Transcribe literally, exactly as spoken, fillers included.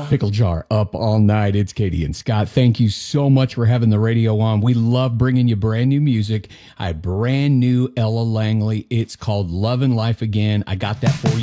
Pickle Jar up all night. It's Katie and Scott. Thank you so much for having the radio on. We love bringing you brand new music. I brand new Ella Langley. It's called Love and Life Again. I got that for you.